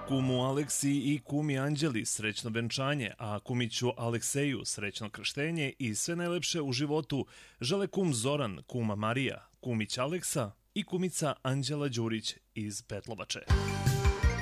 Kumu Aleksi i kumi Anđeli srećno venčanje, a kumiću Alekseju srećno krštenje i sve najlepše u životu žele kum Zoran, kuma Marija, kumić Aleksa i kumica Anđela Đurić iz Petlovače.